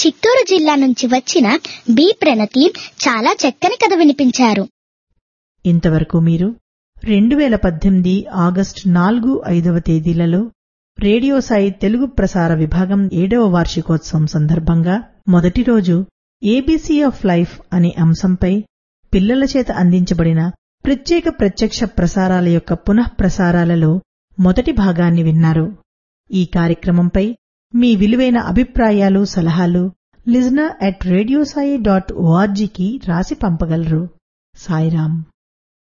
చిత్తూరు జిల్లా నుంచి వచ్చిన బి ప్రణతి చాలా చక్కని కథ వినిపించారు. ఇంతవరకు మీరు 2018 ఆగస్టు 4-5 తేదీలలో రేడియో సాయి తెలుగు ప్రసార విభాగం 7వ వార్షికోత్సవం సందర్భంగా మొదటి రోజు ఏబీసీ ఆఫ్ లైఫ్ అనే అంశంపై పిల్లల చేత అందించబడిన ప్రత్యేక ప్రత్యక్ష ప్రసారాల యొక్క పునఃప్రసారాలలో మొదటి భాగాన్ని విన్నారు. ఈ కార్యక్రమంపై మీ విలువైన అభిప్రాయాలు, సలహాలు listener@radiosai.orgకి రాసి పంపగలరు. సాయిరాం.